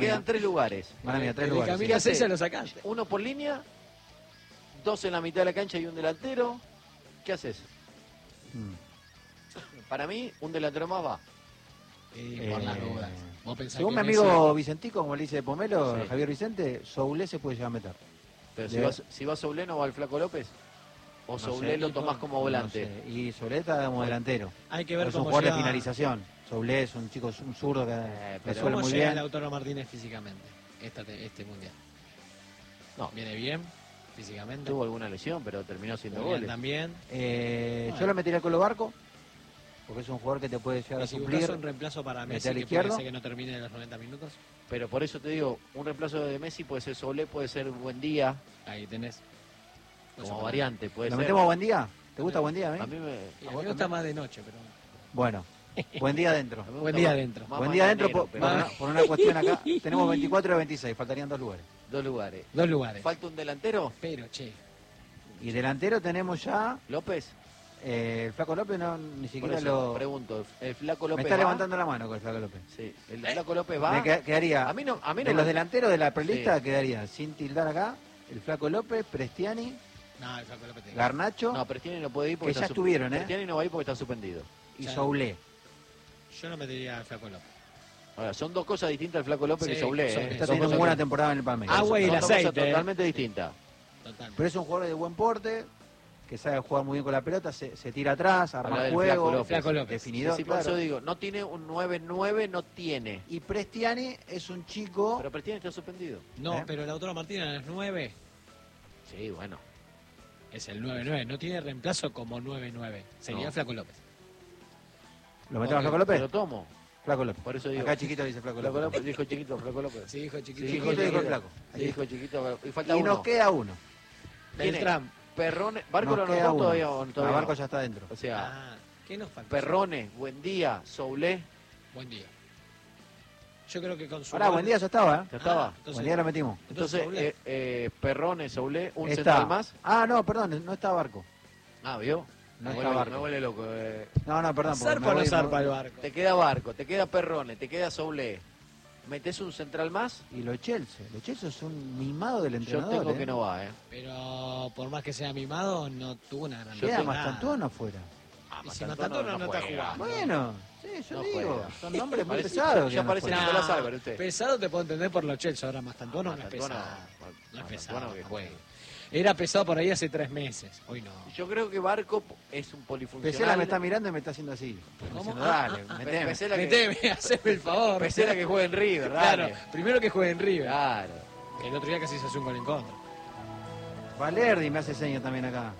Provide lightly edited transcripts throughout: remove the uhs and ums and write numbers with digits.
quedan 3 lugares. Mala mía, 3 El lugares. Camila Sí. César lo sacaste. Uno por línea, 2 en la mitad de la cancha y un delantero. ¿Qué haces? Para mí, un delantero más va. Por las dudas. ¿Vos pensás Según mi que amigo Messi- Vicentico, como le dice de Pomelo, Sí. Javier Vicente, Soulé se puede llegar a meter. Pero De- si va Soulé, ¿no va el Flaco López? ¿O No Soulé sé. lo tomás como volante? No sé. Y Soulé está como delantero. Hay que ver Es un cómo jugador de llega- finalización. Soulé es un chico, un zurdo que pero resuelve ¿Cómo muy llega bien. Lautaro Martínez físicamente este mundial? No. ¿Viene bien físicamente? Tuvo alguna lesión, pero terminó haciendo Muy bien goles. también. Yo lo metería con lo Barco, porque es un jugador que te puede llegar Y a si suplir. buscas un reemplazo para Mete Messi, al que izquierdo. puede ser que no termine los 90 minutos, Pero por eso te digo, un reemplazo de Messi puede ser Soulé, puede ser Buendía, ahí tenés. como variante, puede ¿Lo ser. metemos a Buen Día? ¿Te gusta Buen Día? A mí me... Y a mí me gusta más de noche, pero... Bueno, Buen Día adentro. a mí me Buen gusta día más- adentro. más Buen Día adentro mañanero, por, pero por una cuestión acá. Tenemos 24 de 26, faltarían 2 lugares. 2 lugares. 2 lugares. ¿Falta un delantero? Pero, che, Y delantero tenemos ya ¿López? el Flaco López, no, ni Por siquiera eso lo... pregunto, ¿el Flaco Me López está va? levantando la mano con el Flaco López. Sí, ¿el Flaco López va? Me quedaría, A mí no de me- los delanteros de la prelista Sí. quedaría, sin tildar acá, el Flaco López, Prestiani, no, el Flaco López te- Garnacho No, Prestiani no puede ir porque Que ya está estuvieron, ¿eh? Prestiani no va a ir porque está suspendido. y ya. Soulé. Yo no metería al Flaco López. Ahora, son dos cosas distintas el Flaco López Sí, que Soulé, son- ¿eh? Está Son teniendo cosas una buena que- temporada en el Palmeiras. Agua y son el dos cosas aceite, totalmente distintas. Totalmente. Pero es un jugador de buen porte, que sabe jugar muy bien con la pelota, se tira atrás, Habla arma del juego, Flaco López. Flaco López. definidor, Sí, por claro. eso digo, no tiene un 9-9, no tiene. Y Prestiani es un chico... Pero Prestiani está suspendido. No, ¿Eh? pero Lautaro Martínez es 9, Sí, bueno. es el 9-9, no tiene reemplazo como 9-9. Sería No. Flaco López. ¿Lo metemos a Ok, Flaco López? Lo tomo. Flaco López. Por eso digo. Acá chiquito dice Flaco Flaco López. López, dijo chiquito, Flaco López. Sí, hijo chiquito. Sí, Chiquito dijo el Flaco. Sí, dijo chiquito. Y falta Y uno. nos queda uno. ¿Quién es? Beltrán. Perrone. ¿Barco Nos lo queda anotó uno. todavía o todavía Ah, Barco no? ya está dentro. O sea, Ah, ¿qué nos falta? Perrone, Buendía, Soulé. Buen día. Yo creo que con su... Ahora, Buen Día ya estaba, ¿eh? Ya estaba. entonces- Buen Día lo metimos. Entonces, Soulé. Perrone, Soulé, un Está. central más. Ah, no, perdón, no está Barco. Ah, ¿vio? No me, está vuelve, Barco. me vuelve loco. No, perdón. porque ¿Zarpa me o no voy- zarpa el barco? Te queda Barco, te queda Perrone, te queda Soulé. ¿Metés un central más? Y lo Chelsea. Lo Chelsea es un mimado del Yo entrenador. tengo ¿eh? que no va, ¿eh? Pero por más que sea mimado, no tuvo una gran Queda temporada. Mastantuono afuera. Y si Mastantuono no está jugando. Bueno, sí, yo No digo. juega. Son nombres muy Parece- pesados. ya que parece no Nicolás juegan. Nah, Álvarez, usted. pesado te puedo entender por los Chelsea, ahora Mastantuono no es Mastantuono, pesado. No es Mastantuono pesado. que juegue. Era pesado por ahí hace 3 meses, hoy no. Yo creo que Barco es un polifuncional. Pesela me está mirando y me está haciendo así. ¿Cómo? Diciendo, dale, Ah, meteme. Pesela que, Meteme, haceme el favor. Pesela que juega en River, Claro, dale. primero que juegue en River. Claro. El otro día casi se hace un gol en contra. Valerdi me hace señas también acá.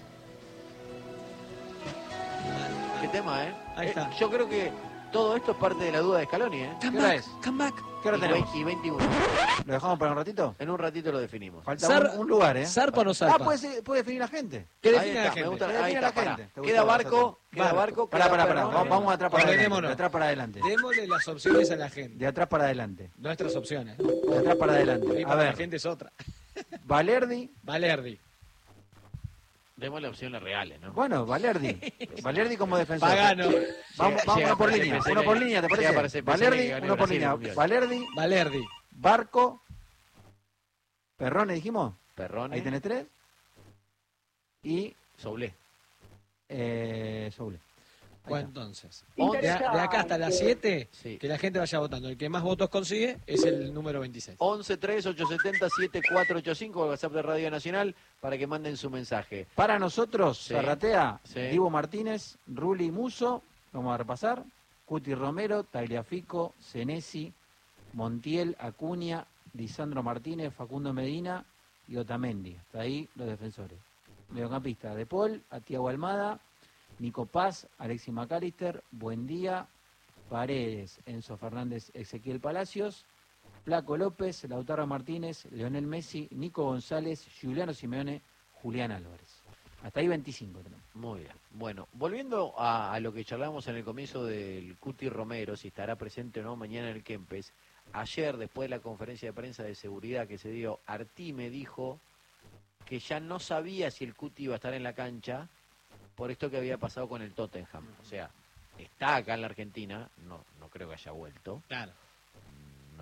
Qué tema, ¿eh? Ahí está. Yo creo que todo esto es parte de la duda de Scaloni, ¿eh? ¿Qué hora es? Come back. ¿Qué hora Y tenemos? Y 21. ¿Lo dejamos para un ratito? En un ratito lo definimos. Falta Zar- un lugar, ¿eh? ¿Zarpa o no zarpa? Ah, puede definir la gente. ¿Qué Ahí define la está, me gente? gusta. ¿Qué Ahí define está, la pará. gente? ¿Te Queda gustó, Barco, queda Barco. Barco, Pará, queda pará. Perrone. Vamos de atrás para adelante. Ordenémonos. De atrás para adelante. Démosle las opciones a la gente. De atrás para adelante. Nuestras opciones. De atrás para Ahí adelante. A para la ver, gente es otra. Valerdi. Valerdi. Démosle opciones reales, ¿no? Bueno, Valerdi. Valerdi como defensor. Pagano. Vamos Llega uno por para línea. ese Uno por PSV, línea, ¿te llega para parece? ese PSV Valerdi, que ganó uno por Brasil el línea. Mundial. Valerdi, Valerdi. Barco, Perrone, dijimos. Perrone, Ahí tenés 3. Y Soulé. Soule. Bueno, entonces, Once. de acá hasta las 7, Sí. que la gente vaya votando. El que más votos consigue es el número 26. 11 3 870 7485, WhatsApp de Radio Nacional, para que manden su mensaje. Para nosotros, Sí. Zarratea, Sí. Divo Martínez, Ruli Muso, vamos a repasar, Cuti Romero, Tagliafico, Senesi, Montiel, Acuña, Lisandro Martínez, Facundo Medina y Otamendi. Hasta ahí los defensores. Mediocampista, De Paul, Tiago Almada, Nico Paz, Alexis McAllister, Buendía, Paredes, Enzo Fernández, Ezequiel Palacios, Flaco López, Lautaro Martínez, Leonel Messi, Nico González, Juliano Simeone, Julián Álvarez. Hasta ahí 25 tenemos. Muy bien. Bueno, volviendo a lo que charlamos en el comienzo del Cuti Romero, si estará presente o no mañana en el Kempes. Ayer, después de la conferencia de prensa de seguridad que se dio, Artime dijo que ya no sabía si el Cuti iba a estar en la cancha por esto que había pasado con el Tottenham. O sea, está acá en la Argentina, no creo que haya vuelto. Claro.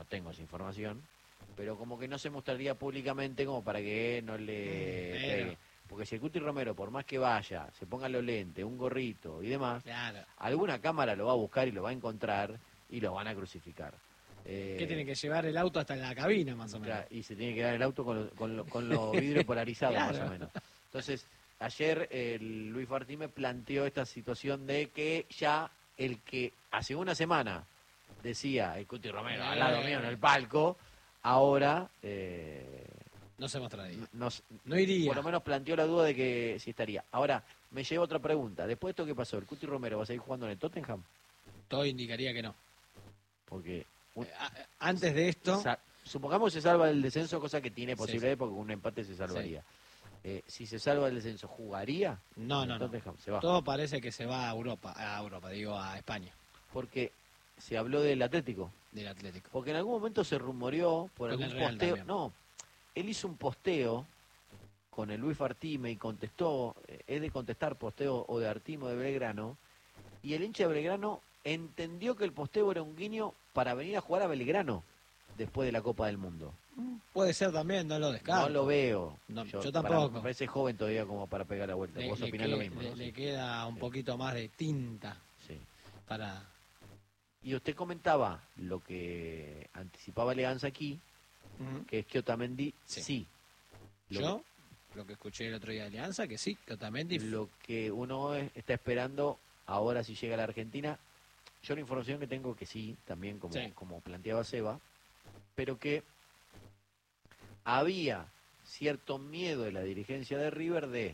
no tengo esa información, pero como que no se mostraría públicamente como para que no le pegue. Porque si el Cuti Romero, por más que vaya, se ponga los lentes, un gorrito y demás, Claro. alguna cámara lo va a buscar y lo va a encontrar y lo van a crucificar. ¿Qué tiene que llevar el auto hasta la cabina, más o menos? Claro, y se tiene que dar el auto con los vidrios polarizados, Claro. más o menos. Entonces, ayer Luis Fartime planteó esta situación de que ya el que hace una semana decía el Cuti Romero al lado mío en el palco, ahora No se mostraría. nos, No iría. por lo menos planteó la duda de que si estaría. Ahora, me lleva otra pregunta. Después de esto que pasó, ¿el Cuti Romero va a seguir jugando en el Tottenham? Todo indicaría que no. Porque Antes de esto, supongamos que se salva del descenso, cosa que tiene Sí, posibilidades porque con un empate se salvaría. Si se salva del descenso, ¿jugaría? no. Tottenham se va. Todo parece que se va a Europa, digo, a España, Porque se habló del Atlético. del Atlético. Porque en algún momento se rumoreó por Con algún el Real posteo. también. No, él hizo un posteo con el Luis Fartime y contestó, es de contestar posteo o de Artimo de Belgrano, y el hincha de Belgrano entendió que el posteo era un guiño para venir a jugar a Belgrano después de la Copa del Mundo. Puede ser también, no lo descarto. No lo veo. No, yo tampoco. Me parece joven todavía como para pegar la vuelta. Vos opinás lo mismo, ¿no? Le queda un poquito más de tinta Sí. para... Y usted comentaba lo que anticipaba Leganza aquí, que es que Otamendi sí. Yo, lo que escuché el otro día de Alianza, que sí, que Otamendi... Lo que uno está esperando ahora si llega a la Argentina, yo la información que tengo que sí, también como planteaba Seba, pero que había cierto miedo de la dirigencia de River de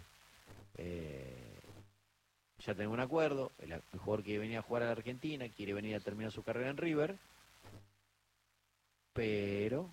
ya tenemos un acuerdo, el jugador que venía a jugar a la Argentina quiere venir a terminar su carrera en River, pero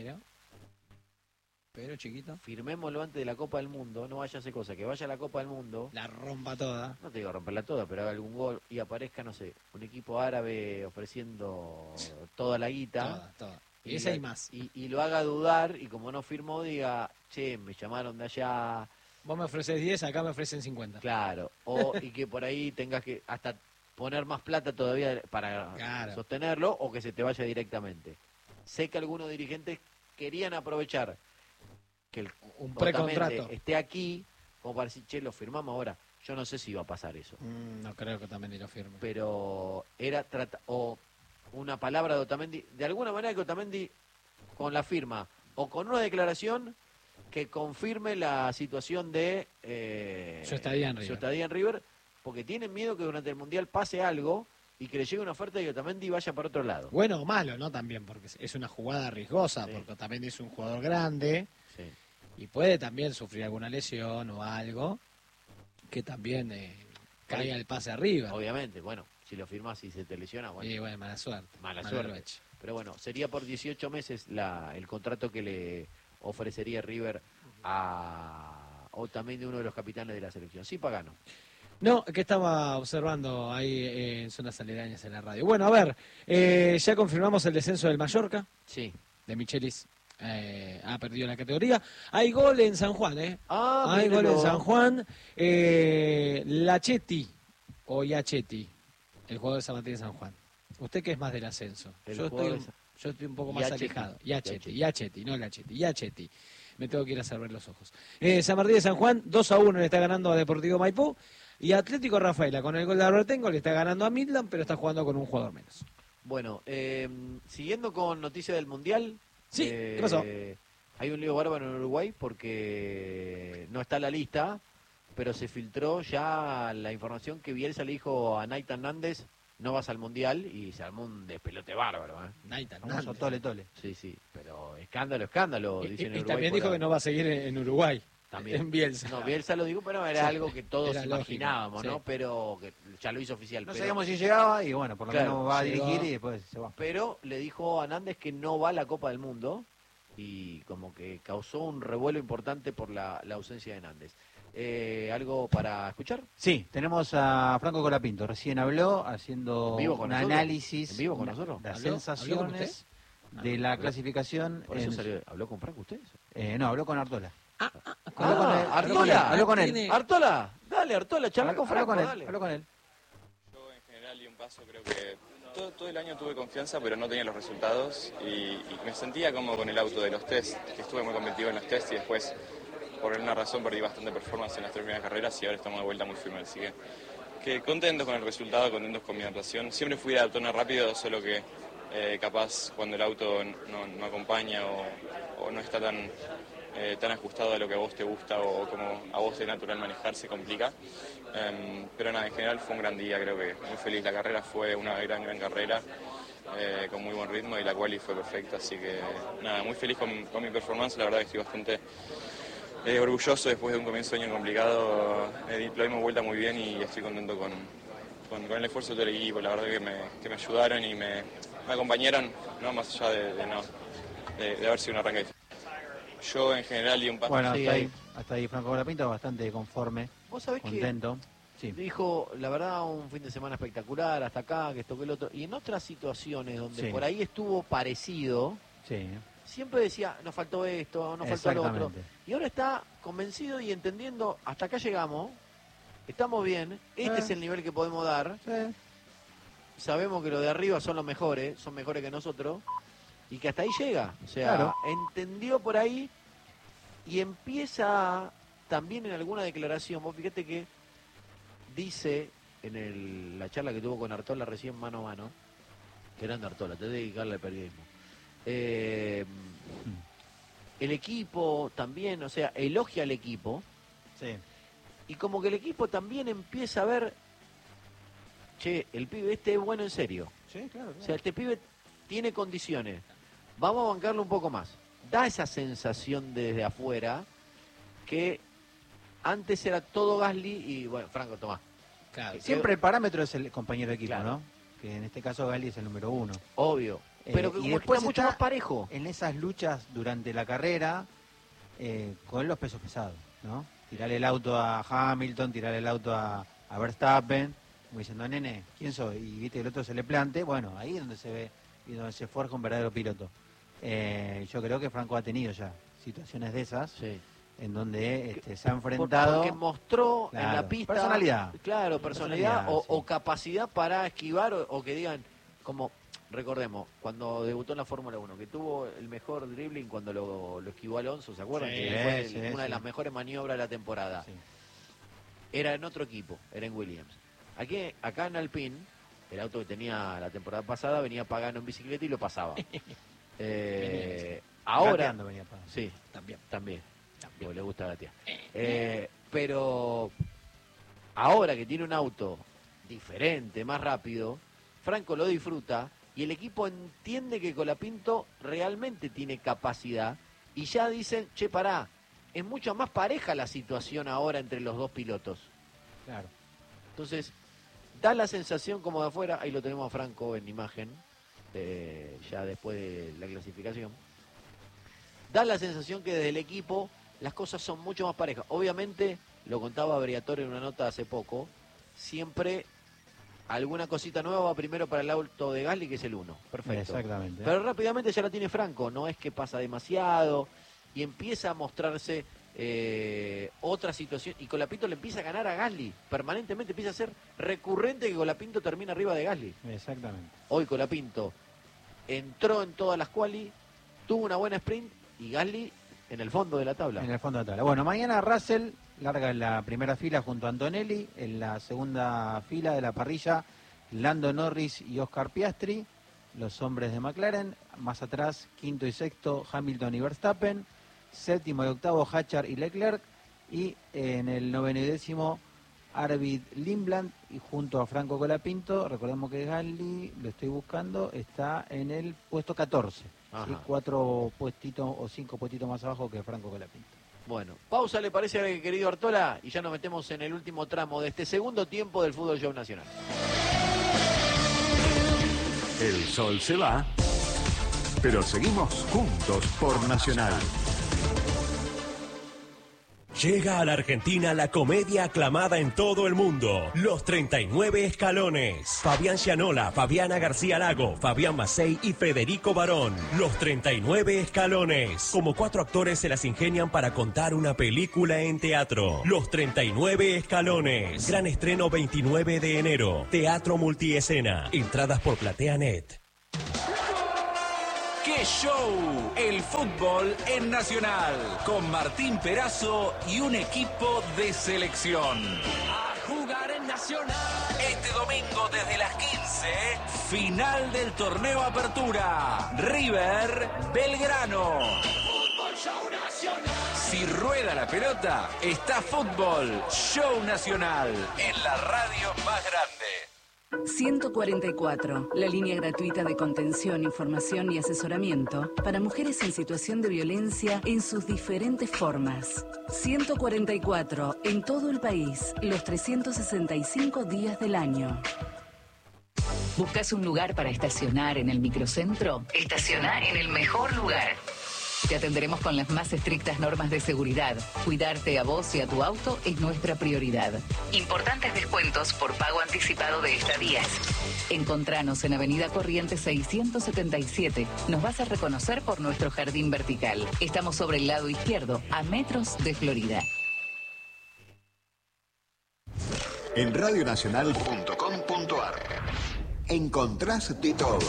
chiquito, firmémoslo antes de la Copa del Mundo, no vaya a hacer cosa, que vaya a la Copa del Mundo, la rompa toda. no te digo romperla toda, pero haga algún gol y aparezca, no sé, un equipo árabe ofreciendo toda la guita. Toda. Y esa y más. Y lo haga dudar y como no firmó diga, che, me llamaron de allá. Vos me ofreces 10, acá me ofrecen 50. Claro, y que por ahí tengas que hasta poner más plata todavía para sostenerlo o que se te vaya directamente. Sé que algunos dirigentes querían aprovechar que un precontrato esté aquí como para decir, che, lo firmamos ahora. Yo no sé si iba a pasar eso. No creo que Otamendi lo firme. Pero era una palabra de Otamendi, de alguna manera que Otamendi con la firma o con una declaración que confirme la situación de su estadía en River, porque tienen miedo que durante el Mundial pase algo y que le llegue una oferta y Otamendi vaya para otro lado. Bueno o malo, ¿no? También, porque es una jugada riesgosa, porque Otamendi es un jugador grande y puede también sufrir alguna lesión o algo que también caiga el pase arriba. Obviamente, bueno, si lo firmas y se te lesiona, bueno. Y bueno, mala suerte. Mala suerte. Pero bueno, sería por 18 meses el contrato que le ofrecería River o también de uno de los capitanes de la selección. Sí, Pagano. No, que estaba observando ahí en zonas aledañas en la radio. Bueno, a ver, ya confirmamos el descenso del Mallorca. Sí. De Michelis. Ha perdido la categoría. Hay gol en San Juan, hay gol en San Juan. Lachetti o Yachetti, el jugador de San Martín de San Juan. ¿Usted qué es más del ascenso? Yo estoy un poco más alejado. Yachetti, no Lachetti. Yachetti. Me tengo que ir a cerrar los ojos. San Martín de San Juan, 2-1 le está ganando a Deportivo Maipú. Y Atlético Rafaela, con el gol de Albertengo, le está ganando a Midland, pero está jugando con un jugador menos. Bueno, siguiendo con noticias del Mundial. Sí, ¿qué pasó? Hay un lío bárbaro en Uruguay porque no está en la lista, pero se filtró ya la información que Bielsa le dijo a Naita Hernández, no vas al Mundial, y se armó un despelote bárbaro. Naita Hernández. Tole. Sí, pero escándalo, dicen en y Uruguay. también dijo que no va a seguir en Uruguay. También. En Bielsa. No, Bielsa lo dijo, pero era algo que todos imaginábamos, lógico, ¿no? Pero que ya lo hizo oficial. No sabíamos si llegaba y bueno, por lo menos va a llegó. dirigir y después se va. Pero le dijo a Hernández que no va a la Copa del Mundo y como que causó un revuelo importante por la ausencia de Hernández. ¿Algo para escuchar? Sí, tenemos a Franco Colapinto, recién habló haciendo un análisis ¿En vivo con nosotros? de las sensaciones de la clasificación. ¿Por eso habló con Franco usted? No, habló con Artola. Artola. Habló con él. Artola, dale Artola, charla con Franco, habló con él. Yo en general y un paso creo que todo el año tuve confianza, pero no tenía los resultados y me sentía como con el auto de los test, que estuve muy competitivo en los test y después, por alguna razón, perdí bastante performance en las 3 primeras carreras y ahora estamos de vuelta muy firme, así que contentos con el resultado, contentos con mi adaptación. Siempre fui de adaptarme rápido, solo que capaz cuando el auto no acompaña o no está tan ajustado a lo que a vos te gusta o como a vos es natural manejar, se complica. Pero nada, en general fue un gran día, creo que muy feliz. La carrera fue una gran carrera, con muy buen ritmo y la quali fue perfecta, así que nada, muy feliz con mi performance. La verdad que estoy bastante orgulloso después de un comienzo de año complicado. Lo dimos vuelta muy bien y estoy contento con el esfuerzo de todo el equipo. La verdad que me ayudaron y me acompañaron, ¿no? Más allá de haber sido un arranque difícil. Yo en general di un paso. Bueno, hasta ahí Franco Colapinto bastante conforme, ¿Vos sabés contento. Sí. Dijo, la verdad, un fin de semana espectacular, hasta acá, que esto, que el otro. Y en otras situaciones donde por ahí estuvo parecido, siempre decía, nos faltó esto, nos faltó lo otro. Y ahora está convencido y entendiendo, hasta acá llegamos, estamos bien, este es el nivel que podemos dar. Sabemos que los de arriba son los mejores, son mejores que nosotros, y que hasta ahí llega. O sea, entendió por ahí y empieza también en alguna declaración. Vos fíjate que dice en la charla que tuvo con Artola recién mano a mano, que grande Artola, te debe dedicarle al periodismo. El equipo también, o sea, elogia al equipo. Y como que el equipo también empieza a ver, che, el pibe este es bueno en serio. Claro. O sea, este pibe tiene condiciones. Vamos a bancarlo un poco más. Da esa sensación desde afuera que antes era todo Gasly y, bueno, Franco, tomá. Claro, siempre el parámetro es el compañero de equipo, ¿no? Que en este caso Gasly es el número 1. Obvio. Pero que y después mucho más parejo. En esas luchas durante la carrera, con los pesos pesados, ¿no? Tirarle el auto a Hamilton, tirarle el auto a Verstappen, como diciendo, nene, ¿quién soy? Y viste que el otro se le plante, bueno, ahí es donde se ve y donde se forja un verdadero piloto. Yo creo que Franco ha tenido ya situaciones de esas, en donde se ha enfrentado. Porque mostró en la pista personalidad. Claro, personalidad o capacidad para esquivar o que digan, como recordemos, cuando debutó en la Fórmula 1, que tuvo el mejor dribbling cuando lo esquivó Alonso, ¿se acuerdan? Que fue una de las mejores maniobras de la temporada. Era en otro equipo, era en Williams. Acá en Alpine, el auto que tenía la temporada pasada, venía Pagano en bicicleta y lo pasaba. Ahora, sí, también. Porque le gusta gatear. Pero ahora que tiene un auto diferente, más rápido, Franco lo disfruta y el equipo entiende que Colapinto realmente tiene capacidad y ya dicen, che, pará, es mucho más pareja la situación ahora entre los dos pilotos. Claro. Entonces, da la sensación como de afuera, ahí lo tenemos a Franco en imagen, ya después de la clasificación, da la sensación que desde el equipo las cosas son mucho más parejas. Obviamente, lo contaba Briatore en una nota hace poco, siempre alguna cosita nueva va primero para el auto de Gasly, que es el 1. Perfecto. Exactamente. Pero rápidamente ya la tiene Franco, no es que pasa demasiado y empieza a mostrarse otra situación. Y Colapinto le empieza a ganar a Gasly. Permanentemente empieza a ser recurrente que Colapinto termina arriba de Gasly. Exactamente. Hoy Colapinto entró en todas las quali, tuvo una buena sprint y Gasly en el fondo de la tabla. En el fondo de la tabla. Bueno, mañana Russell larga en la primera fila junto a Antonelli, en la segunda fila de la parrilla Lando Norris y Oscar Piastri, los hombres de McLaren, más atrás quinto y sexto Hamilton y Verstappen, séptimo y octavo Hatcher y Leclerc, y en el noveno y décimo Arvid Lindblad y junto a Franco Colapinto. Recordemos que Gasly, lo estoy buscando, está en el puesto 14, ¿sí? 4 puestitos o 5 puestitos más abajo que Franco Colapinto. Bueno, pausa, ¿le parece, querido Artola? Y ya nos metemos en el último tramo de este segundo tiempo del Fútbol Show Nacional. El sol se va, pero seguimos juntos por Nacional. Llega a la Argentina la comedia aclamada en todo el mundo, Los 39 Escalones. Fabián Gianola, Fabiana García Lago, Fabián Macei y Federico Barón. Los 39 Escalones. Como 4 actores se las ingenian para contar una película en teatro. Los 39 Escalones. Gran estreno 29 de enero. Teatro Multiescena. Entradas por PlateaNet. ¡Qué show! El fútbol en Nacional, con Martín Perazo y un equipo de selección. A jugar en Nacional. Este domingo desde las 15, final del torneo Apertura. River, Belgrano. Fútbol Show Nacional. Si rueda la pelota, está Fútbol Show Nacional en la radio más grande. 144, la línea gratuita de contención, información y asesoramiento para mujeres en situación de violencia en sus diferentes formas. 144, en todo el país, los 365 días del año. ¿Buscas un lugar para estacionar en el microcentro? Estaciona en el mejor lugar. Te atenderemos con las más estrictas normas de seguridad. Cuidarte a vos y a tu auto es nuestra prioridad. Importantes descuentos por pago anticipado de estadías. Encontranos en Avenida Corrientes 677. Nos vas a reconocer por nuestro jardín vertical. Estamos sobre el lado izquierdo, a metros de Florida. En radionacional.com.ar encontrás de todo.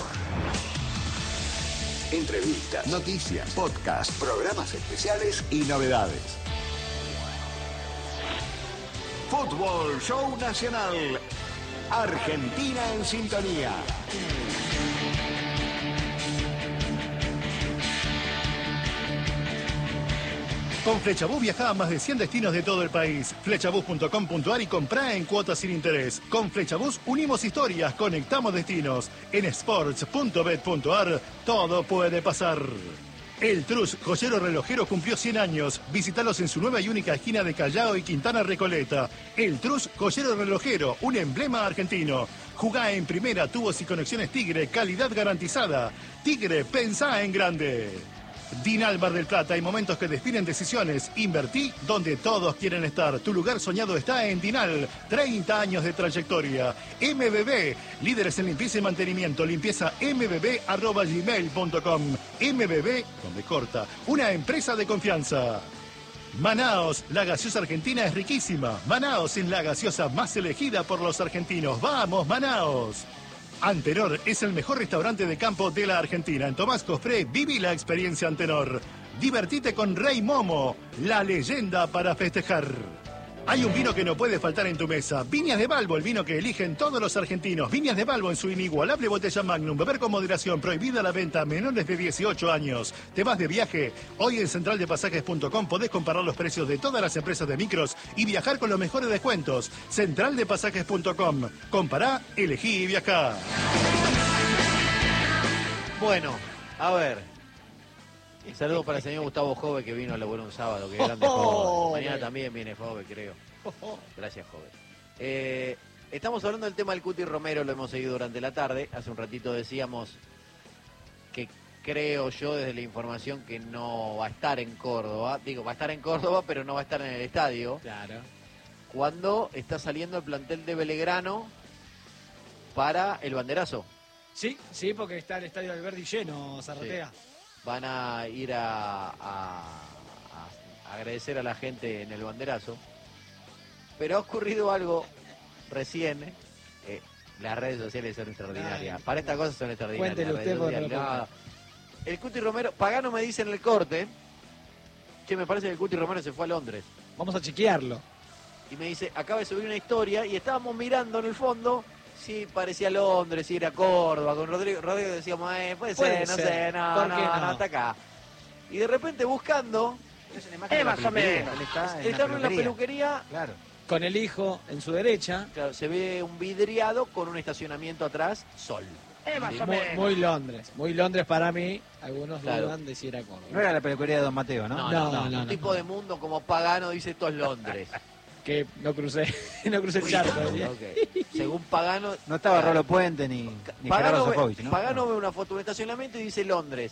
Entrevistas, noticias, podcasts, programas especiales y novedades. Fútbol Show Nacional. Argentina en sintonía. Con Flechabús viajá a más de 100 destinos de todo el país. Flechabús.com.ar y comprá en cuotas sin interés. Con Flechabús unimos historias, conectamos destinos. En sports.bet.ar todo puede pasar. El Trus, joyero relojero, cumplió 100 años. Visítalos en su nueva y única esquina de Callao y Quintana Recoleta. El Trus, joyero relojero, un emblema argentino. Jugá en primera, tubos y conexiones Tigre, calidad garantizada. Tigre, pensá en grande. Dinal Mar del Plata, hay momentos que definen decisiones. Invertí donde todos quieren estar. Tu lugar soñado está en Dinal. 30 años de trayectoria. MBB, líderes en limpieza y mantenimiento. Limpieza mbb@gmail.com. MBB, donde corta. Una empresa de confianza. Manaos, la gaseosa argentina es riquísima. Manaos es la gaseosa más elegida por los argentinos. ¡Vamos, Manaos! Antenor es el mejor restaurante de campo de la Argentina. En Tomás Cofré, viví la experiencia Antenor. Divertite con Rey Momo, la leyenda para festejar. Hay un vino que no puede faltar en tu mesa. Viñas de Balbo, el vino que eligen todos los argentinos. Viñas de Balbo en su inigualable botella Magnum. Beber con moderación, prohibida la venta a menores de 18 años. ¿Te vas de viaje? Hoy en centraldepasajes.com podés comparar los precios de todas las empresas de micros y viajar con los mejores descuentos. Centraldepasajes.com. Compará, elegí y viajá. Bueno, a ver. Saludos para el señor Gustavo Jove, que vino a laburar un sábado. Que grande Jove. Mañana también viene Jove, creo. Gracias, Jove. Estamos hablando del tema del Cuti Romero, lo hemos seguido durante la tarde. Hace un ratito decíamos que creo yo, desde la información, que no va a estar en Córdoba. Digo, va a estar en Córdoba, pero no va a estar en el estadio. Claro. Cuando está saliendo el plantel de Belgrano para el banderazo. Sí, porque está el estadio Alberdi lleno, Zarratea. Sí. Van a ir a agradecer a la gente en el banderazo. Pero ha ocurrido algo recién. Las redes sociales son extraordinarias. Para estas cosas son extraordinarias. Cuéntele usted, el Cuti Romero, Pagano me dice en el corte, che, me parece que el Cuti Romero se fue a Londres. Vamos a chequearlo. Y me dice, acaba de subir una historia y estábamos mirando en el fondo. Sí, parecía Londres, sí, era Córdoba. Con Rodrigo decíamos, puede ser, no sé, no, está acá. Y de repente buscando, más o menos. Está en la peluquería. Claro. Con el hijo en su derecha. Claro, se ve un vidriado con un estacionamiento atrás, sol. Muy Londres para mí. Algunos dudan de si era Córdoba. No era la peluquería de Don Mateo, ¿no? No. Un tipo de mundo como Pagano dice, esto es Londres. Que no crucé el charco. Okay. Según Pagano... No estaba Rolo Puente ni Gerardo Sofovich, ¿no? Pagano ve una foto de un estacionamiento y dice Londres.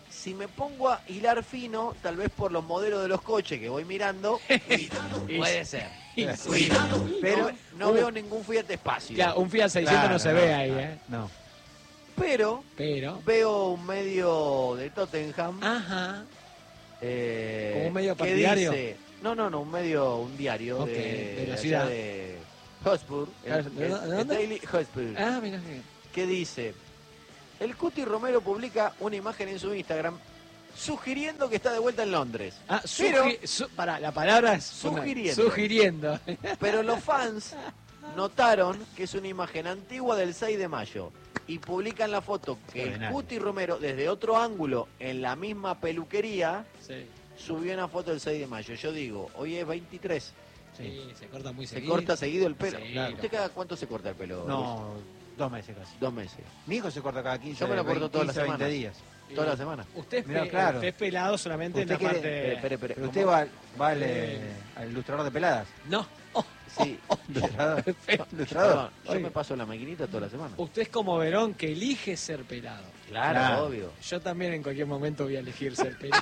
si me pongo a hilar fino, tal vez por los modelos de los coches que voy mirando, puede ser. Pero no veo ningún Fiat Espacio. Claro, un Fiat 600 no se ve ahí, ¿eh? No. Pero veo un medio de Tottenham. Ajá. ¿Como un medio partidario? Dice, no, un diario de la ciudad de Hotspur, el Daily Hotspur. Ah, mira. Que dice, el Cuti Romero publica una imagen en su Instagram sugiriendo que está de vuelta en Londres. La palabra es sugiriendo. Pero los fans notaron que es una imagen antigua del 6 de mayo y publican la foto que el Cuti Romero, desde otro ángulo, en la misma peluquería, subió una foto del 6 de mayo. Yo digo, hoy es 23. Sí, se corta muy seguido. Se corta seguido el pelo. Sí, claro. ¿Usted cada cuánto se corta el pelo? No, 2 meses casi. 2 meses. Mi hijo se corta cada 15 Yo me lo corto toda la semana. 20 días. ¿Toda la semana? Usted es pelado solamente en la parte... Espere. ¿Pero usted va al ilustrador de peladas? No. Sí. ¿Ilustrador? Yo me paso la maquinita toda la semana. Usted es como Verón, que elige ser pelado. Claro, obvio. Yo también en cualquier momento voy a elegir ser pelado.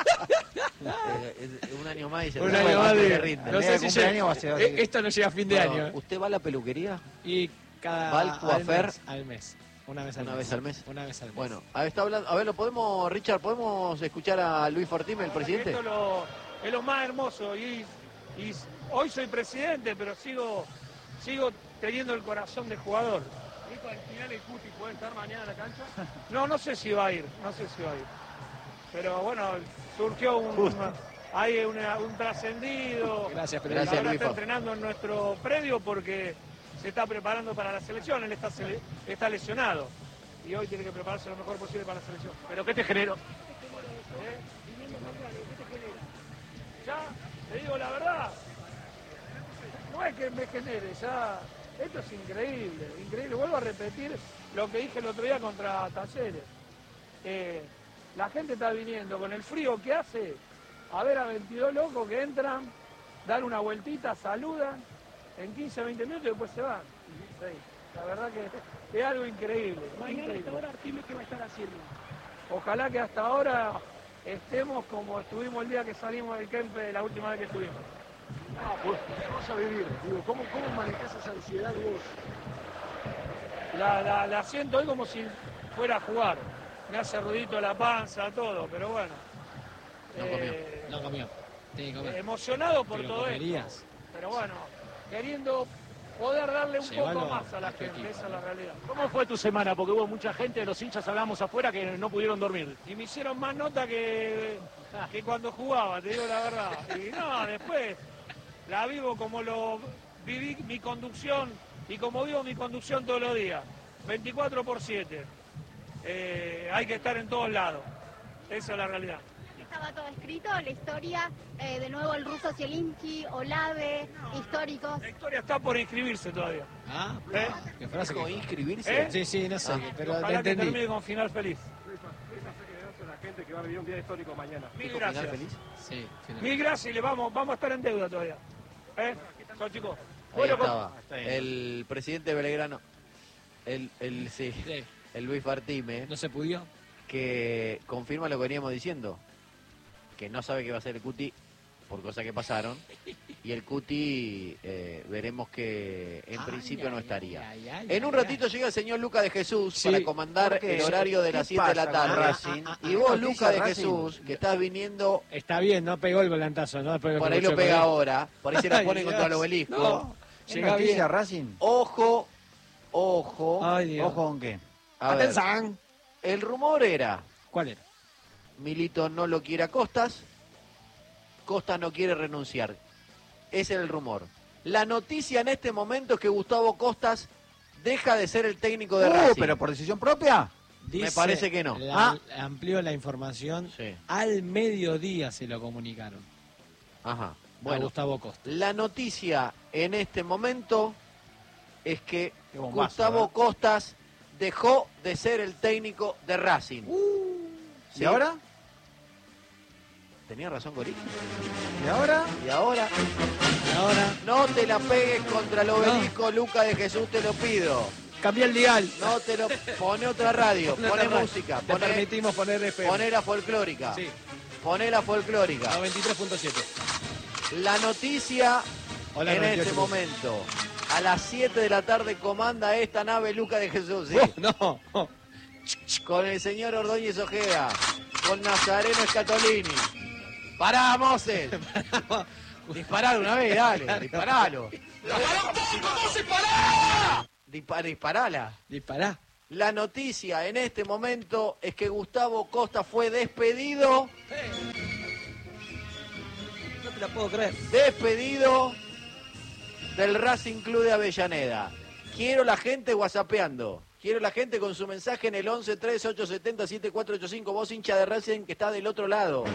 Un año más y se un año más de rinde. No sé si esto no llega a fin de año. ¿Usted va a la peluquería? Y ¿Va al coafer? Al mes. Una vez al mes. Bueno, está hablando. A ver, Richard, ¿podemos escuchar a Luis Fortime, el presidente? Esto es lo más hermoso y hoy soy presidente, pero sigo teniendo el corazón de jugador. ¿Dijo al final el Cuti puede estar mañana en la cancha? No sé si va a ir, Pero bueno, surgió un trascendido. Gracias, ahora está entrenando en nuestro predio porque se está preparando para la selección, él está lesionado. Y hoy tiene que prepararse lo mejor posible para la selección. ¿Pero qué te generó? Ya, te digo la verdad, no es que me genere, ya, esto es increíble. Vuelvo a repetir lo que dije el otro día contra Talleres. La gente está viniendo con el frío que hace a ver a 22 locos que entran, dan una vueltita, saludan, en 15 o 20 minutos y después se van. Sí, la verdad que es algo increíble. Mañana hasta ahora Artime, ¿qué va a estar haciendo? Ojalá que hasta ahora estemos como estuvimos el día que salimos del Kempe la última vez que estuvimos. Pues, ¿qué vas a vivir? Digo, ¿cómo manejás esa ansiedad vos? La siento hoy como si fuera a jugar. Me hace ruidito la panza, todo, pero bueno. No comió. Emocionado por todo esto. Pero bueno, queriendo poder darle un poco más a la gente, esa es la realidad. ¿Cómo fue tu semana? Porque hubo mucha gente, los hinchas hablamos afuera, que no pudieron dormir. Y me hicieron más nota que cuando jugaba, te digo la verdad. Y no, después la vivo como lo viví mi conducción y como vivo mi conducción todos los días. 24/7. Hay que estar en todos lados. Esa es la realidad. Estaba todo escrito, la historia, de nuevo el ruso Zielinski, Olave, históricos. La historia está por inscribirse todavía. ¿Qué frase? ¿Inscribirse? Sí, no sé, pero ojalá te entendí. Que termine con final feliz. La gente que va a vivir un día histórico mañana. Mil gracias. ¿Final feliz? Sí, mil gracias y vamos a estar en deuda todavía. Chao, chicos. Ahí estaba. El presidente Belgrano, el Luis Fortime. ¿No se pudió? Que confirma lo que veníamos diciendo. Que no sabe qué va a hacer el Cuti por cosas que pasaron. Y el Cuti veremos que en principio no estaría. En un ratito llega el señor Luca de Jesús para comandar el horario de las 7 de la tarde. Y vos, Luca de Jesús, que estás viniendo... Está bien, no pegó el volantazo. ¿No? Por ahí lo pega ahora. Por ahí se lo pone contra el obelisco. No. Llega bien. Racing. Ojo. Ay, Dios. ¿Ojo con qué? Atención. El rumor era... ¿Cuál era? Milito no lo quiere a Costas. Costas no quiere renunciar. Ese era el rumor. La noticia en este momento es que Gustavo Costas deja de ser el técnico de Racing. ¿Pero por decisión propia? Me parece que no. Amplió la información. Sí. Al mediodía se lo comunicaron. Ajá. Bueno, a Gustavo Costas. La noticia en este momento es que Gustavo Costas dejó de ser el técnico de Racing. ¿Y ahora? Tenía razón, Gori. ¿Y ahora? ¿Y ahora? No te la pegues contra el obelisco, Luca de Jesús, te lo pido. Cambié el dial. No te lo... Pone otra radio, Pone pone otra música. Te permitimos poner FM. Poné la folclórica. Sí. Poné la folclórica. 93.7. La noticia Hola, en 98. este momento. A las 7 de la tarde comanda esta nave Luca de Jesús. ¿Sí? No. Con el señor Ordóñez Ojeda. Con Nazareno Scatolini. Pará, Moses. Disparalo una vez, dale. Disparalo. Disparala. Dispará. La noticia en este momento es que Gustavo Costa fue despedido. No te la puedo creer. Despedido del Racing Club de Avellaneda. Quiero la gente whatsappeando. Quiero la gente con su mensaje en el 11 3870 7485. Vos, hincha de Racing, que está del otro lado.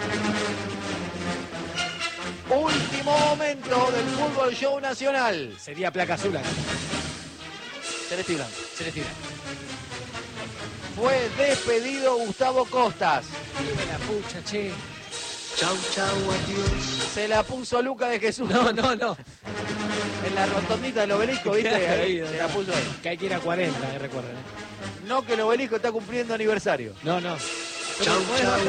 Último momento del fútbol show nacional. Sería placa azul acá. Celeste y blanco. Celeste y blanco. Fue despedido Gustavo Costas. Vive la pucha, che. Chau, adiós. Se la puso Luca de Jesús. No. En la rotondita del obelisco, ¿viste? Ahí, se la puso ahí. Que hay que ir a 40, recuerden. No, que el obelisco está cumpliendo aniversario. No. Chau,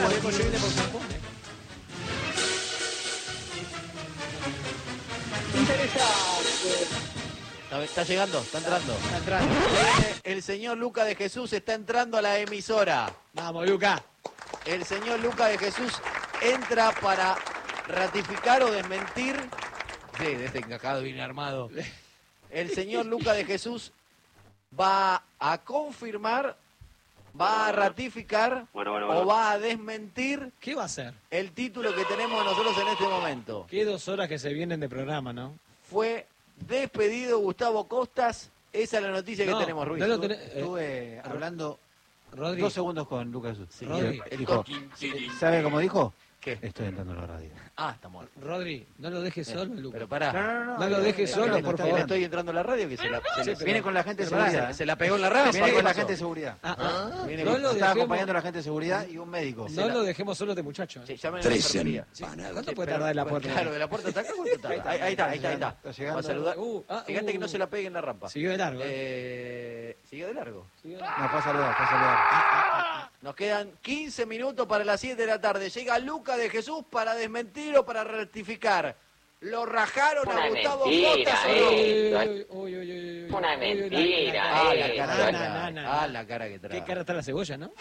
Está llegando, está entrando. El señor Luca de Jesús está entrando a la emisora. Vamos, Luca. El señor Luca de Jesús entra para ratificar o desmentir. Sí, de este encajado bien armado. El señor Luca de Jesús va a confirmar, va a ratificar o va a desmentir. ¿Qué va a hacer? El título que tenemos nosotros en este momento. Qué 2 horas que se vienen de programa, ¿no? Fue despedido Gustavo Costas. Esa es la noticia que tenemos, Ruiz. Estuve hablando Rodri. 2 segundos con Lucas. Sí, Rodri. Dijo, ¿sabe cómo dijo? ¿Qué? Estoy entrando a la radio. Ah, está muerto. Rodri, no lo dejes solo, Lucas. Pero pará. No lo dejes solo, por favor. Estoy entrando a la radio que se la... Viene con la gente de seguridad. Se la pegó en la radio. Viene con la gente de seguridad. Está acompañando a la gente de seguridad y un médico. No lo dejemos solo de muchacho. Sí, llamen a la enfermería. ¿Cuánto puede tardar en la puerta? Claro, de la puerta hasta acá. Ahí está. Va a saludar. Fíjate que no se la pegue en la rampa. Siguió de largo. Siguió de largo. No, fue a saludar. Nos quedan 15 minutos para las 7 de la tarde. Llega Luca de Jesús para desmentir o para rectificar. ¿Lo rajaron a Gustavo Costas o no? Una mentira. La cara que trae. ¿Qué cara está la cebolla, no?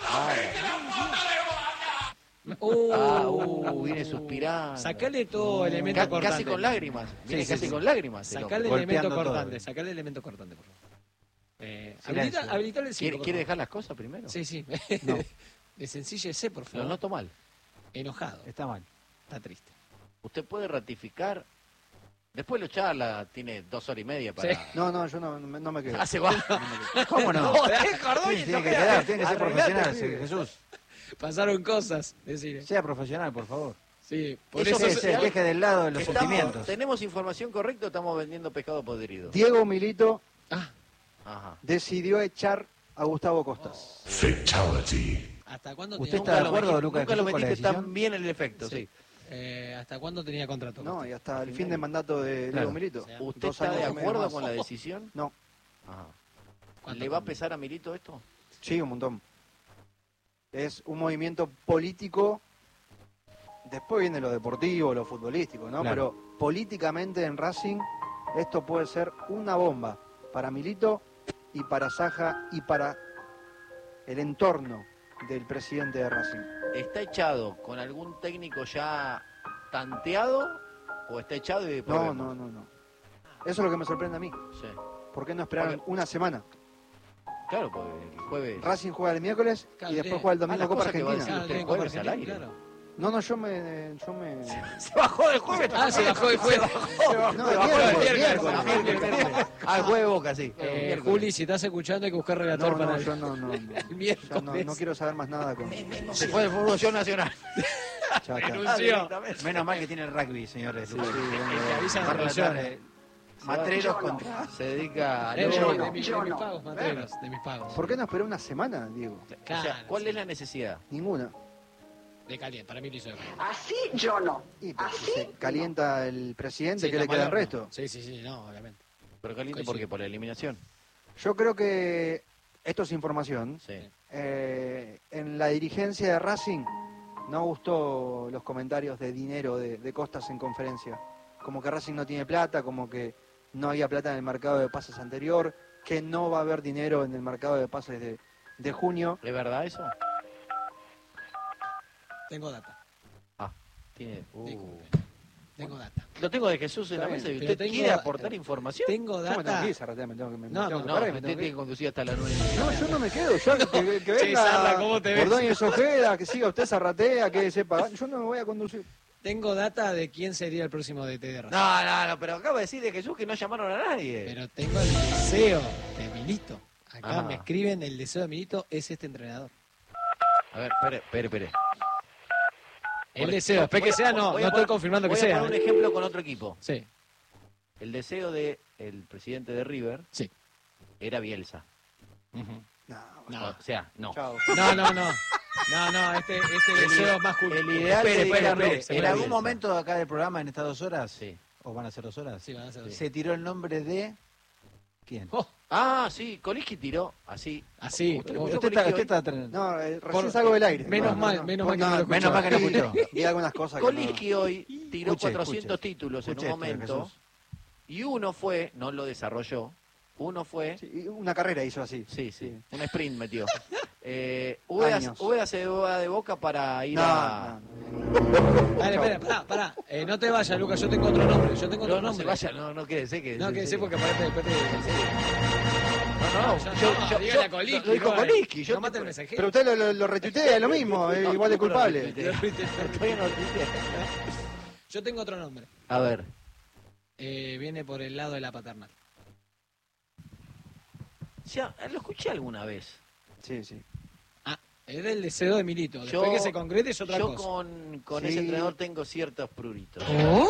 Viene suspirando. Sacale todo elemento cortante. Casi con lágrimas. Viene casi con lágrimas. Sacale elemento cortante. Sacale elemento cortante, por favor. Habilitale el 5. ¿Quiere dejar las cosas primero? Sí. No. Desencíllese, por favor. Lo noto mal. Enojado. Está mal. Está triste. Usted puede ratificar. Después lo charla, tiene 2 horas y media para... Sí. No, yo no me quedo. Se va. ¿Cómo no? Tiene que quedar, tiene que ser profesional, Jesús. Pasaron cosas, decirle. Sea profesional, por favor. Sí, por eso deje del lado de los sentimientos. ¿Tenemos información correcta o estamos vendiendo pescado podrido? Diego Milito decidió echar a Gustavo Costas. Fatality. ¿Hasta cuándo ¿Usted está de acuerdo, Lucas? Nunca lo metiste tan bien en el efecto, sí. ¿Hasta cuándo tenía contrato? No, y hasta el fin de mandato de Diego Milito. ¿Usted está de acuerdo con la decisión? No. ¿Le va a pesar a Milito esto? Sí, un montón. Es un movimiento político. Después viene lo deportivo, lo futbolístico, ¿no? Claro. Pero políticamente en Racing esto puede ser una bomba para Milito y para Saja y para el entorno del presidente de Racing. ¿Está echado con algún técnico ya tanteado o está echado y de problemas? No. Eso es lo que me sorprende a mí. Sí. ¿Por qué no esperaron una semana? Claro, porque el jueves... Racing juega el miércoles y después juega el domingo Copa Argentina. ¿El jueves al aire? Claro. No, yo me... Se bajó del jueves. Se bajó del jueves. No, el miércoles. El jueves Boca, sí. Juli, si estás escuchando hay que buscar relator para el... Yo no. El miércoles. No quiero saber más nada con... Se fue del fútbol show nacional. Renunció. Menos mal que tiene el rugby, señores. Que avisan la relación. Matreros contra... Se dedica a... De mis pagos, Matreros, de mis pagos. ¿Por qué no esperó una semana, Diego? O sea, ¿cuál es la necesidad? Ninguna. De caliente, para mí lo hizo. Así yo no. ¿Así? Se calienta el presidente, ¿qué le queda el resto? Sí, no, obviamente. ¿Pero caliente por qué? ¿Por la eliminación? Yo creo que, esto es información, en la dirigencia de Racing no gustó los comentarios de dinero de Costas en conferencia. Como que Racing no tiene plata, como que no había plata en el mercado de pases anterior, que no va a haber dinero en el mercado de pases de junio. ¿Es verdad eso? Tengo data. Tiene... Tengo data. Lo tengo de Jesús en la mesa y usted quiere aportar información. Tengo data. Yo me tengo que ir, Zarratea, me tengo que usted tiene que conducir hasta las 9. No, yo no me quedo. Yo que venga Zarra, ¿cómo te ves? Ordóñez Ojeda, que siga usted Zarratea, que sepa. Yo no me voy a conducir. Tengo data de quién sería el próximo DT de Racing. No, pero acaba de decir de Jesús que no llamaron a nadie. Pero tengo el deseo de Milito. Acá Ah. me escriben, el deseo de Milito es este entrenador. A ver, espere. El deseo, después que sea, no estoy confirmando que sea. Voy a poner un ejemplo con otro equipo. Sí. El deseo del presidente de River era Bielsa. No. O sea, no. No, este deseo es más El ideal Espere. en algún momento acá del programa, en estas 2 horas, ¿o van a ser 2 horas? Sí, van a ser 2 horas. Se tiró el nombre de... ¿Quién? Sí, Coliski tiró así. Usted está... No, recién salgo del aire. Menos mal que no lo escuchó. Menos mal que no escuchó. Vi algunas cosas. Coliski hoy tiró 400 títulos en un Escuche esto, momento. Jesús. Y uno fue, no lo desarrolló, uno fue... Sí, una carrera hizo así. Sí, un sprint metió. Úbeda se va de Boca para ir a... Dale, espera, pará. No te vayas, Lucas, yo tengo otro nombre. No se vaya, no quédese que... No, quédese porque parece después te... yo lo dijo Coliski. No mate el mensajero. Pero usted lo retuitea, es lo mismo, es igual de culpable. Yo tengo otro nombre. A ver. Viene por el lado de la paternal. Ya, lo escuché alguna vez. Sí. Es del deseo de Milito. Después que se concrete es otra cosa. Yo con ese entrenador tengo ciertos pruritos.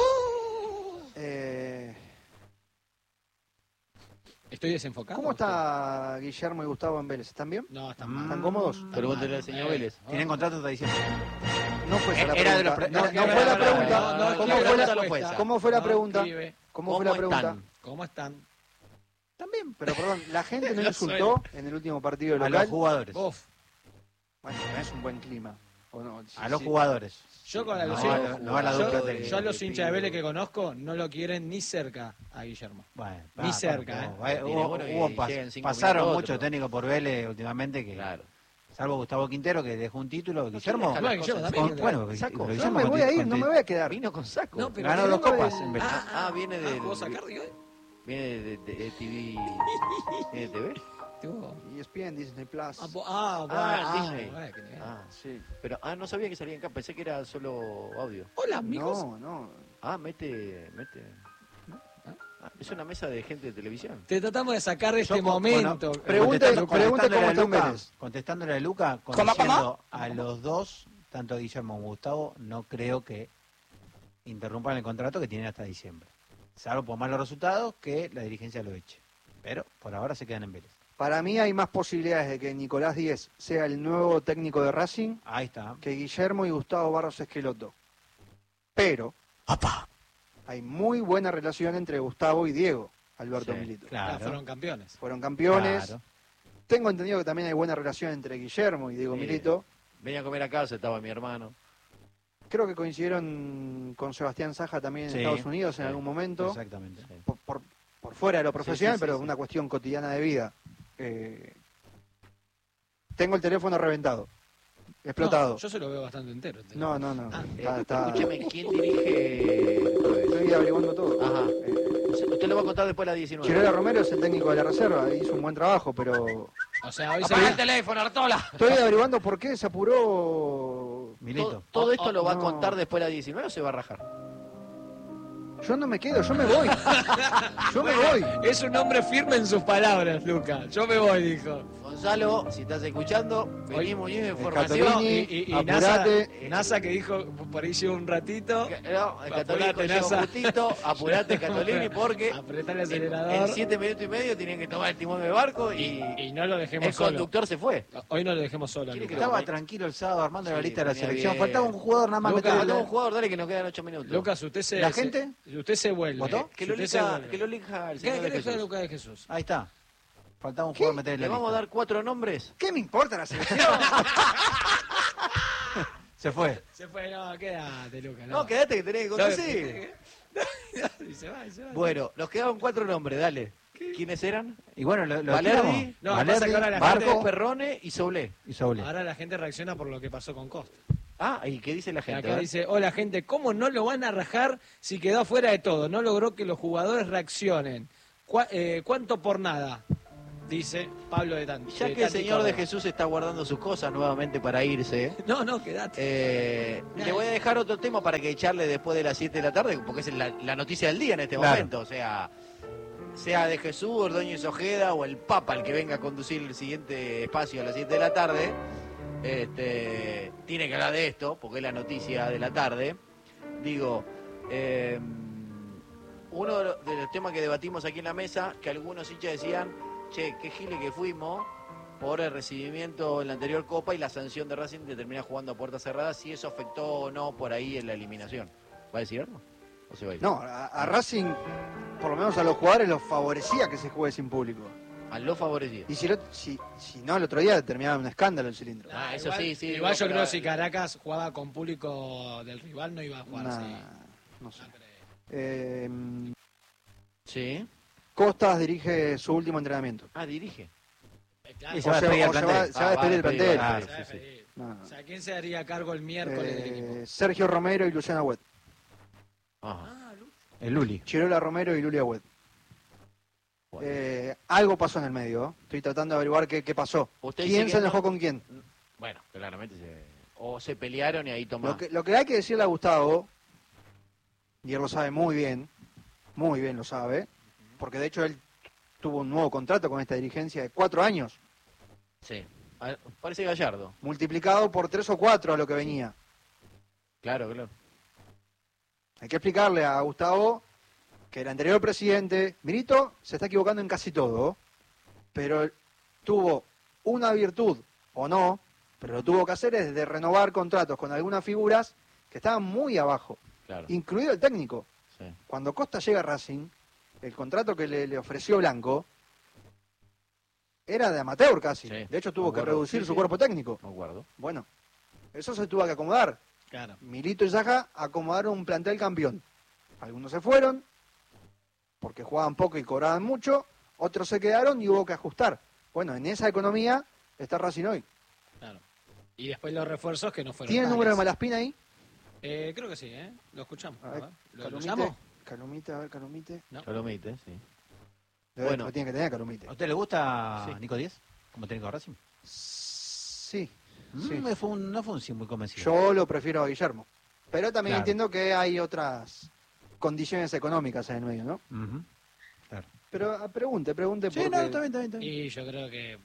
¿Estoy desenfocado? ¿Cómo está Guillermo y Gustavo en Vélez? ¿Están bien? No, están mal. ¿Están cómodos? Pregúntale al señor Vélez. ¿Tienen contrato hasta diciembre? No fue esa la Era de los pregunta. pre- No fue la pregunta. ¿Cómo fue la pregunta? Escribe. ¿Cómo fue la pregunta? están? ¿Cómo están? También, pero perdón, la gente no No insultó en el último partido A local. los jugadores. Bueno, no es un buen clima. ¿O no? A los jugadores. Yo con No a la dupla técnica. yo a los hinchas de Vélez que conozco no lo quieren ni cerca a Guillermo. Bueno, Ni cerca, pasaron minutos, muchos técnicos por Vélez últimamente que... Salvo Gustavo Quintero, que dejó un título. Guillermo... Guillermo también. Bueno, Saco. pero No Guillermo me voy a ir, conti- no me voy a quedar. Vino con saco. No, pero ganó que 2 vengo copas del- en Vélez. Viene de... ¿Puedo sacar, digo? Viene de TV... ¿Viene de TV? ESPN, Disney Plus. Disney. Sí. Pero, no sabía que salía en acá. Pensé que era solo audio. Hola, amigos. No. Mete... es una mesa de gente de televisión. Te tratamos de sacar de este Yo, momento. Pregunte cómo Contestándole está en Luca, Vélez. contestándole a Luca, conociendo a los dos, tanto a Guillermo como a Gustavo, no creo que interrumpan el contrato que tienen hasta diciembre. Salvo por malos resultados, que la dirigencia lo eche. Pero por ahora se quedan en Vélez. Para mí hay más posibilidades de que Nicolás Díez sea el nuevo técnico de Racing Ahí está. que Guillermo y Gustavo Barros Esqueloto. Pero hay muy buena relación entre Gustavo y Diego Alberto Milito. Claro. Fueron campeones. Fueron campeones. Claro. Tengo entendido que también hay buena relación entre Guillermo y Diego Milito. Venía a comer a casa, estaba mi hermano. Creo que coincidieron con Sebastián Saja también en Sí, Estados Unidos en algún momento. Exactamente. Por fuera de lo profesional, sí, pero sí. una cuestión cotidiana de vida. Tengo el teléfono reventado. Explotado. No, yo se lo veo bastante entero. No. Escúcheme, ¿quién dirige el jueves? Estoy averiguando todo. Ajá. Usted lo va a contar después de las 19. Chirola Romero es el técnico de la reserva, hizo un buen trabajo, pero... O sea, hoy Apaga el teléfono, Artola. Estoy averiguando por qué se apuró... Milito. ¿Todo esto lo va a no. contar después de las 19 o se va a rajar? Yo no me quedo, yo me voy. Yo me voy. Es un hombre firme en sus palabras, Luca. Yo me voy, dijo. Gonzalo, si estás escuchando, venimos bien de información. Catolini, Y NASA, apurate. NASA que dijo, por ahí lleva un ratito. No, el Catolini Apurate, llegó NASA. justito, apurate Catolini porque Apretá el en acelerador. 7 minutos y medio tienen que tomar el timón del barco y no lo dejemos el solo. conductor se fue. Hoy no lo dejemos solo. ¿Quiere Luca. que Estaba tranquilo el sábado armando la Sí, lista de la venía selección. bien. Faltaba un jugador nada más. Lucas, meterle- Faltaba un jugador, dale que nos quedan 8 minutos. Lucas, usted se... ¿La gente? Usted se vuelve. ¿Votó? Que lo Usted se elija, vuelve. que lo elija el ¿Qué señor de elija Jesús. Lucas de Jesús? Ahí está. Faltaba un jugador meter en la ¿Le vamos a lista. dar 4 nombres? ¿Qué me importa la selección? Se fue. Se fue, no, quédate, Lucas. No, quédate que tenés que conducir. Y se va. Bueno, nos quedaban 4 nombres, dale. ¿Quiénes eran? Y bueno, lo Valerdi, tiramos. No, Valerdi, pasa que ahora la Barco, gente- Perrone y Soulé. y Soule. Ahora la gente reacciona por lo que pasó con Costa. Ah, ¿y qué dice la gente? Acá dice, hola gente, ¿cómo no lo van a rajar si quedó fuera de todo? No logró que los jugadores reaccionen. ¿Cuánto por nada? Dice Pablo de Tanti. Ya que el Señor de Jesús está guardando sus cosas nuevamente para irse, No, quédate. le voy a dejar otro tema para que echarle después de las 7 de la tarde, porque es la noticia del día en este Claro. momento. O sea de Jesús, Ordóñez Ojeda o el Papa el que venga a conducir el siguiente espacio a las 7 de la tarde, tiene que hablar de esto, porque es la noticia de la tarde. Digo, uno de los temas que debatimos aquí en la mesa, que algunos hinchas decían, che, qué gile que fuimos por el recibimiento en la anterior Copa y la sanción de Racing de terminar jugando a puertas cerradas, si eso afectó o no por ahí en la eliminación. ¿Va a decir algo? ¿O se va a ir? No, a Racing, por lo menos a los jugadores, los favorecía que se juegue sin público. A lo favorecido. Y si no, el otro día terminaba en un escándalo el cilindro. Eso sí. Igual yo pero- creo que si Caracas jugaba con público del rival no iba a jugar así. No sé. Sí. Costas dirige su último entrenamiento. Ah, dirige. Claro. Y se va a despedir del plantel. Se va a despedir del plantel. Claro, Se va a sí, sí. despedir. No. O sea, ¿quién se haría cargo el miércoles del equipo? Sergio Romero y Luciana Huet. Ajá. El Luli. Chirola Romero y Lulia Huet. Algo pasó en el medio. ¿eh? Estoy tratando de averiguar qué pasó. Usted ¿Quién dice se que enojó no- con quién? Bueno, claramente o se pelearon y ahí tomó. Lo que hay que decirle a Gustavo, y él lo sabe muy bien lo sabe, porque de hecho él tuvo un nuevo contrato con esta dirigencia de 4 años, Sí. Parece Gallardo. multiplicado por 3 o 4 a lo que venía. Claro. Hay que explicarle a Gustavo que el anterior presidente, Milito, se está equivocando en casi todo, pero tuvo una virtud, o no, pero lo tuvo que hacer es de renovar contratos con algunas figuras que estaban muy abajo, Claro. incluido el técnico. Sí. Cuando Costa llega a Racing, el contrato que le ofreció Blanco era de amateur casi. Sí, De hecho, tuvo me que acuerdo. reducir Sí, su sí. cuerpo técnico. Me acuerdo. Bueno, eso se tuvo que acomodar. Claro. Milito y Zaha acomodaron un plantel campeón. Algunos se fueron porque jugaban poco y cobraban mucho, otros se quedaron y hubo que ajustar. Bueno, en esa economía está Racing hoy. Claro. Y después los refuerzos que no fueron ¿Tiene el tales. número de Malaspina ahí? Creo que sí, ¿eh? Lo escuchamos. A ver, ¿Lo Calumite, llamo? Calumite, a ver, Calumite. No. Calomite, sí. Bueno, Bueno. tiene que tener Calumite. ¿A usted le gusta Sí. Nico Díez como técnico de Racing? Sí. No fue un sí muy convencido. Yo lo prefiero a Guillermo. Pero también Claro. entiendo que hay otras condiciones económicas en el medio, ¿no? Ujú. Claro. Pero pregunte Sí, porque... no, está bien. Y yo creo que...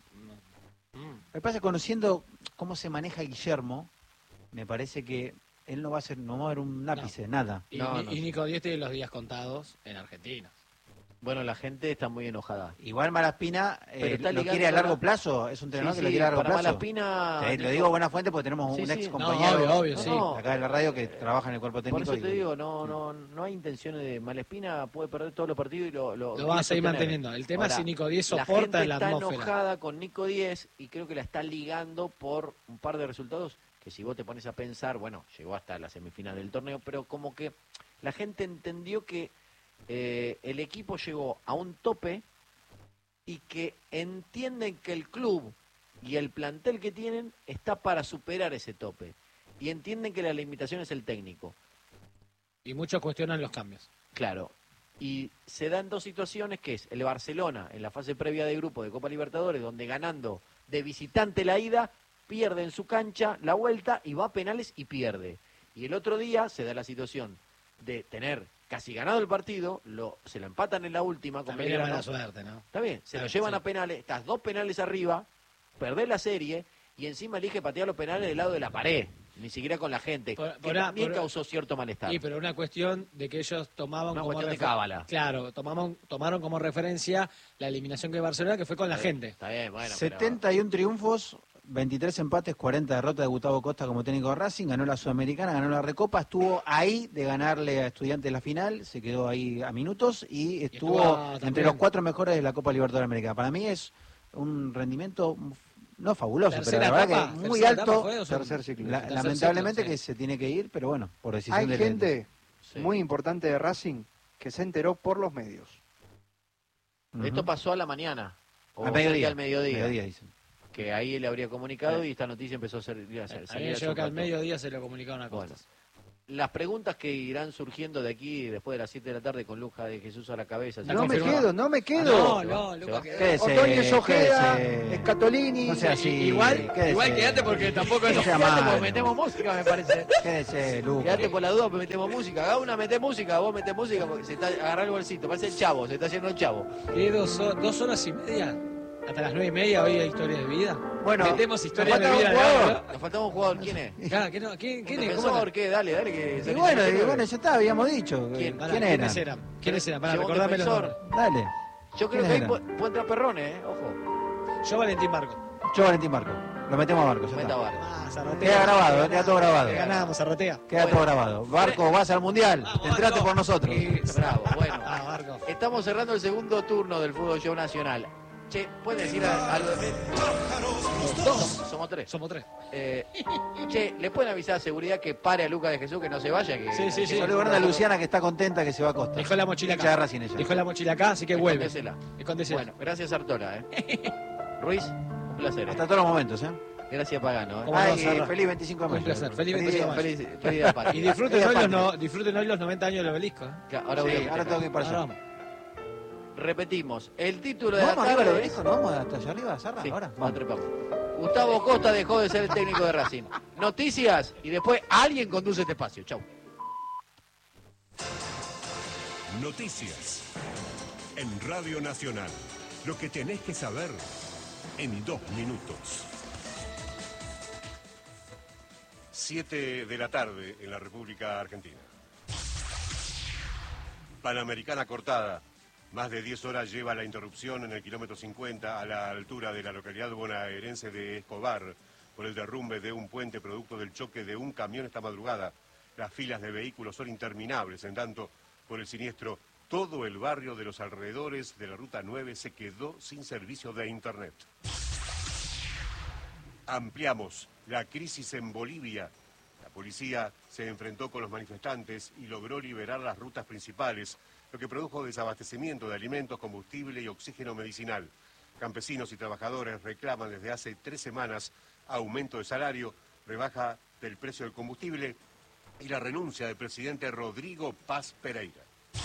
Me pasa conociendo cómo se maneja Guillermo, me parece que él no va a mover un ápice, nada. Y, No, y no. Nico Díez tiene los días contados en Argentina. Bueno, la gente está muy enojada. Igual Malaspina Pero está lo ligando quiere a largo la- plazo, es un entrenador Sí, que lo sí, quiere a largo para plazo. Malaspina, Lo Nico- digo buena fuente porque tenemos Sí, un sí. ex No, compañero obvio, sí. acá de la radio que trabaja en el cuerpo Por técnico. eso te y- digo, no hay intenciones de... Malespina puede perder todos los partidos y lo Lo quiere van a seguir sostener. manteniendo. El tema es Ahora, si Nico Díez la soporta gente la está atmósfera. enojada con Nico Díez y creo que la está ligando por un par de resultados que si vos te pones a pensar, bueno, llegó hasta la semifinal del torneo, pero como que la gente entendió que el equipo llegó a un tope y que entienden que el club y el plantel que tienen está para superar ese tope y entienden que la limitación es el técnico. Y muchos cuestionan los cambios. Claro. Y se dan dos situaciones, que es el Barcelona en la fase previa de grupo de Copa Libertadores, donde ganando de visitante la ida, pierde en su cancha la vuelta y va a penales y pierde. Y el otro día se da la situación de tener casi ganado el partido, se lo empatan en la última con También es Belgrano. mala suerte, ¿no? Está bien, se Claro, lo llevan sí. a penales, estás 2 penales arriba, perdés la serie y encima elige patear los penales del lado de la pared, ni siquiera con la gente, que también causó cierto malestar. Sí, pero una cuestión de que ellos tomaban Una como cuestión de cábala. Claro, tomaron como referencia la eliminación que Barcelona, que fue con la gente. Está bien, bueno, 71 triunfos 23 empates, 40 derrotas de Gustavo Costa como técnico de Racing, ganó la Sudamericana, ganó la Recopa, estuvo ahí de ganarle a Estudiantes la final, se quedó ahí a minutos y estuvo entre los 4 mejores de la Copa Libertadores Americana. Para mí es un rendimiento no fabuloso, pero la verdad que muy alto. Tercer ciclo. Lamentablemente ciclo, sí, que se tiene que ir, pero bueno, por decisión de... Hay gente muy importante de Racing que se enteró por los medios. Esto pasó a la mañana. O al mediodía. Al mediodía Dicen. Que ahí le habría comunicado y esta noticia empezó a salir. A mí me llegó que al mediodía se lo comunicaron a Costas. Bueno, las preguntas que irán surgiendo de aquí después de las 7 de la tarde con Luja de Jesús a la cabeza. No me quedo. No, Luca, Otoño Ojeda, Escatolini. No sea así. Igual quédate porque tampoco es quédate porque metemos música, me parece. Quédese, Luca. Quédate por la duda porque metemos música. Haga una, meté música, vos metés música porque se está agarrando el bolsito. Parece el chavo, se está haciendo el chavo. ¿Qué 2 horas y media? Hasta las 9:30 hoy hay historias de vida. Bueno, metemos historias de vida. Nos faltaba un jugador. ¿Quién es? Claro, ¿quién es? Defensor, ¿qué? Dale, que... Y bueno, ya está, habíamos dicho. ¿Quiénes eran? Para recordarme los nombres. Dale. Yo creo que ahí puede entrar Perrone, ojo. Yo Valentín Marco. Lo metemos a Marco. Meta Barco. Queda grabado, queda todo grabado. Ganamos, Arrotea. Queda todo grabado. Barco, vas al Mundial. Te entraste por nosotros. Bravo, bueno. Estamos cerrando el segundo turno del Fútbol Show Nacional. Che, ¿puedes decir algo de Somos tres. Che, ¿le pueden avisar a seguridad que pare a Lucas de Jesús, que no se vaya? Que, sí. Saludos a Luciana, que está contenta que se va a Costa. Dejó la mochila acá. Así que vuelve. Escóndesela. Bueno, gracias Artola. Ruiz, un placer. Hasta todos los momentos, Gracias Pagano. Feliz 25 de mayo. Un placer. Feliz 25 de mayo. Feliz y disfruten hoy los 90 años del obelisco. Ahora tengo que ir para allá. Repetimos, el título de la tarde... ¿Vamos arriba del ¿No vamos hasta allá arriba, Zarra? Sí, ahora. Vamos. Gustavo Costa dejó de ser el técnico de Racing. Noticias y después alguien conduce este espacio. Chau. Noticias en Radio Nacional. Lo que tenés que saber en 2 minutos. 7 de la tarde en la República Argentina. Panamericana cortada. Más de 10 horas lleva la interrupción en el kilómetro 50 a la altura de la localidad bonaerense de Escobar por el derrumbe de un puente producto del choque de un camión esta madrugada. Las filas de vehículos son interminables, en tanto por el siniestro todo el barrio de los alrededores de la Ruta 9 se quedó sin servicio de internet. Ampliamos la crisis en Bolivia. La policía se enfrentó con los manifestantes y logró liberar las rutas principales, lo que produjo desabastecimiento de alimentos, combustible y oxígeno medicinal. Campesinos y trabajadores reclaman desde hace 3 semanas aumento de salario, rebaja del precio del combustible y la renuncia del presidente Rodrigo Paz Pereira.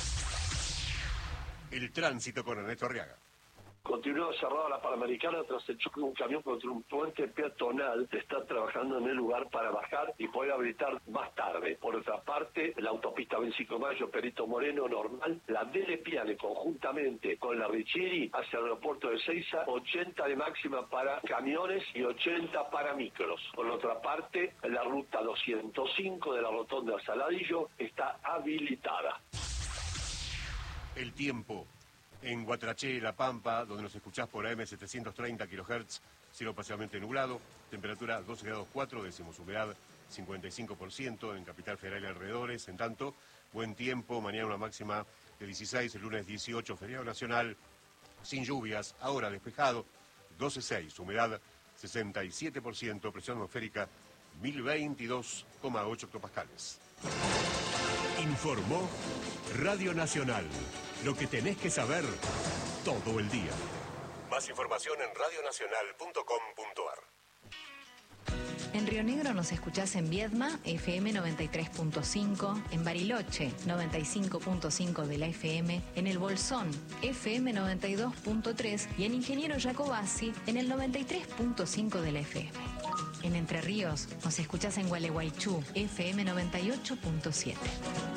El tránsito con Ernesto Arriaga. Continúa cerrada la Panamericana tras el choque de un camión contra un puente peatonal. Está trabajando en el lugar para bajar y poder habilitar más tarde. Por otra parte, la autopista 25 de Mayo, Perito Moreno, normal. La Dele Piane, conjuntamente con la Richieri, hacia el aeropuerto de Seiza, 80 de máxima para camiones y 80 para micros. Por otra parte, la ruta 205 de la rotonda de Saladillo está habilitada. El tiempo. En Guatraché, La Pampa, donde nos escuchás por AM 730 kHz, cielo parcialmente nublado, temperatura 12 grados 4, décimos humedad 55%, en Capital Federal y alrededores. En tanto, buen tiempo, mañana una máxima de 16, el lunes 18, feriado nacional, sin lluvias, ahora despejado, 12,6, humedad 67%, presión atmosférica 1022,8 hectopascales. Informó Radio Nacional. Lo que tenés que saber todo el día. Más información en radionacional.com.ar. En Río Negro nos escuchás en Viedma, FM 93.5, en Bariloche, 95.5 de la FM, en El Bolsón, FM 92.3 y en Ingeniero Jacobasi, en el 93.5 de la FM. En Entre Ríos nos escuchás en Gualeguaychú, FM 98.7.